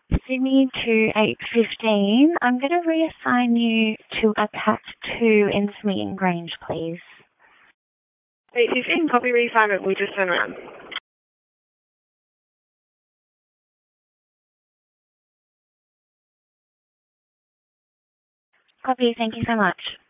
Sydney to 8:15. I'm going to reassign you to a Cat 2 in Smeaton Grange, please. 8:15, copy reassignment. We just turn around. Copy, thank you so much.